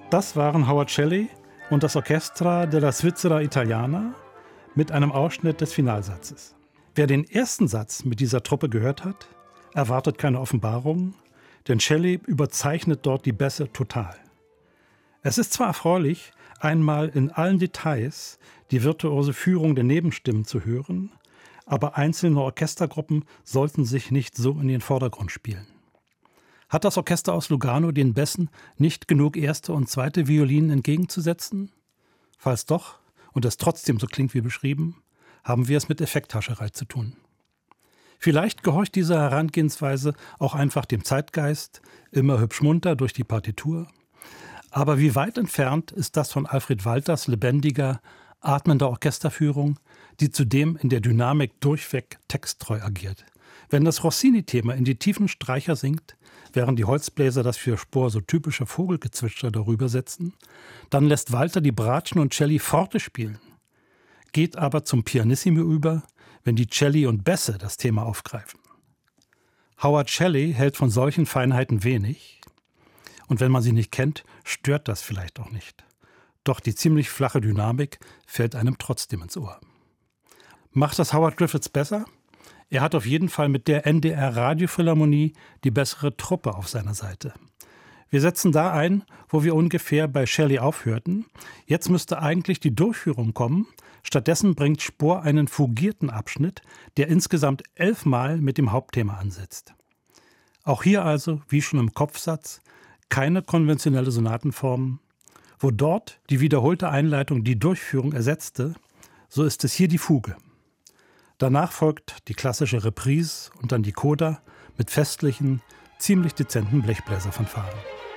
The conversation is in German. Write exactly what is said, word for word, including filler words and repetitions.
Das waren Howard Shelley und das Orchestra della Svizzera Italiana mit einem Ausschnitt des Finalsatzes. Wer den ersten Satz mit dieser Truppe gehört hat, erwartet keine Offenbarung, denn Shelley überzeichnet dort die Bässe total. Es ist zwar erfreulich, einmal in allen Details die virtuose Führung der Nebenstimmen zu hören, aber einzelne Orchestergruppen sollten sich nicht so in den Vordergrund spielen. Hat das Orchester aus Lugano den Bässen nicht genug erste und zweite Violinen entgegenzusetzen? Falls doch, und es trotzdem so klingt wie beschrieben, haben wir es mit Effekthascherei zu tun. Vielleicht gehorcht diese Herangehensweise auch einfach dem Zeitgeist, immer hübsch munter durch die Partitur. Aber wie weit entfernt ist das von Alfred Walters lebendiger, atmender Orchesterführung, die zudem in der Dynamik durchweg texttreu agiert. Wenn das Rossini-Thema in die tiefen Streicher singt, während die Holzbläser das für Spohr so typische Vogelgezwitscher darüber setzen, dann lässt Walter die Bratschen und Celli forte spielen, geht aber zum Pianissimo über, wenn die Celli und Bässe das Thema aufgreifen. Howard Shelley hält von solchen Feinheiten wenig, und wenn man sie nicht kennt, stört das vielleicht auch nicht. Doch die ziemlich flache Dynamik fällt einem trotzdem ins Ohr. Macht das Howard Griffiths besser? Er hat auf jeden Fall mit der N D R-Radiophilharmonie die bessere Truppe auf seiner Seite. Wir setzen da ein, wo wir ungefähr bei Shelley aufhörten. Jetzt müsste eigentlich die Durchführung kommen. Stattdessen bringt Spohr einen fugierten Abschnitt, der insgesamt elfmal mit dem Hauptthema ansetzt. Auch hier also, wie schon im Kopfsatz, keine konventionelle Sonatenform. Wo dort die wiederholte Einleitung die Durchführung ersetzte, so ist es hier die Fuge. Danach folgt die klassische Reprise und dann die Coda mit festlichen, ziemlich dezenten Blechbläserfanfaren.